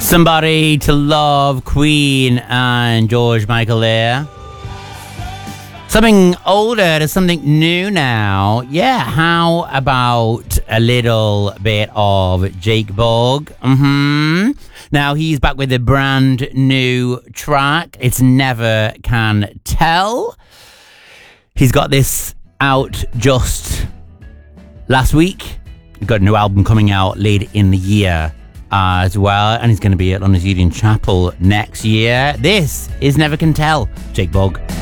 Somebody to Love, Queen and George Michael there. Something older to something new now. Yeah, how about a little bit of Jake Bugg? Now he's back with a brand new track. It's Never Can Tell. He's got this out just last week. He's got a new album coming out later in the year as well, and he's going to be at London's Union Chapel next year. This is Never Can Tell, Jake Bugg.